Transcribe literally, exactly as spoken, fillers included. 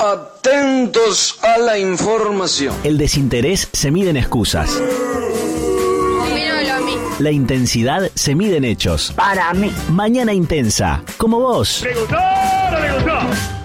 Atentos a la información. El desinterés se mide en excusas. Opínalo a mí. La intensidad se mide en hechos. Para mí. Mañana intensa, como vos. ¿Le gustó o no le gustó?